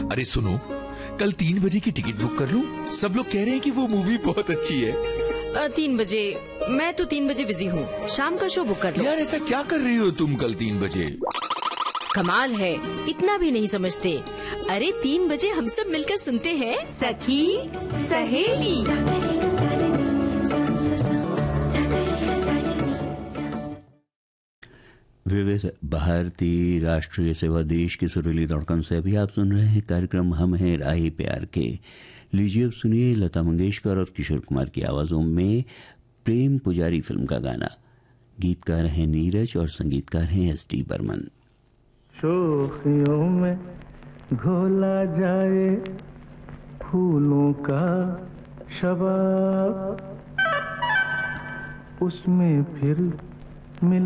अरे सुनो, कल 3 बजे की टिकट बुक कर लूं? सब लोग कह रहे हैं कि वो मूवी बहुत अच्छी है। 3 बजे? मैं तो 3 बजे बिजी हूँ, शाम का शो बुक कर लो। यार ऐसा क्या कर रही हो तुम कल 3 बजे? कमाल है, इतना भी नहीं समझते। अरे 3 बजे हम सब मिलकर सुनते हैं सखी सहेली। विविध भारती राष्ट्रीय सेवा देश की सुरीली धड़कन से अभी आप सुन रहे हैं कार्यक्रम हम हैं राही प्यार के। लीजिए अब सुनिए लता मंगेशकर और किशोर कुमार की आवाजों में प्रेम पुजारी फिल्म का गाना। गीतकार हैं नीरज और संगीतकार हैं एस.डी. बर्मन। शोखियों में घोला जाए फूलों का शबाब, उसमें फिर मिल